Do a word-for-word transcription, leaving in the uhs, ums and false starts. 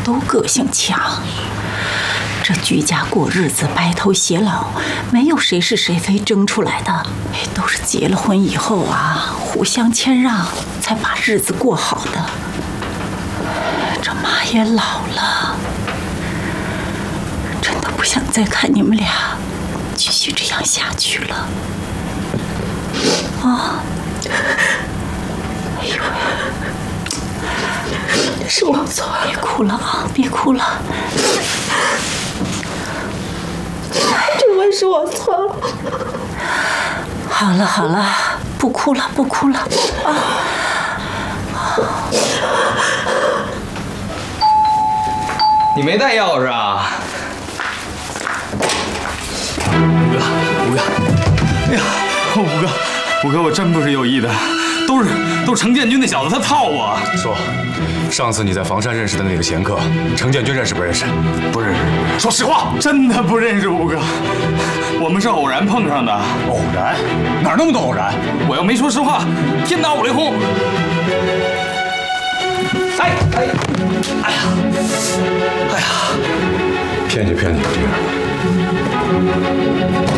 都个性强。这居家过日子，白头偕老，没有谁是谁非争出来的，都是结了婚以后啊，互相谦让，才把日子过好的。这妈也老了，真的不想再看你们俩继续这样下去了。啊！哎呦， 是我错了， 别哭了啊，别哭了。 这回是我错了。 好了好了，不哭了不哭了啊！ 你没带钥匙啊？ 五哥，五哥，哎呀，五哥，五哥，我真不是有意的，都是都是程建军那小子，他套我。 说，上次你在房山认识的那个贤客，程建军认识不认识？ 不认识。 说实话， 真的不认识五哥，我们是偶然碰上的。 偶然？哪那么多偶然？ 我要没说实话，天打五雷轰。哎哎，哎呀，哎呀， 骗你骗你这样。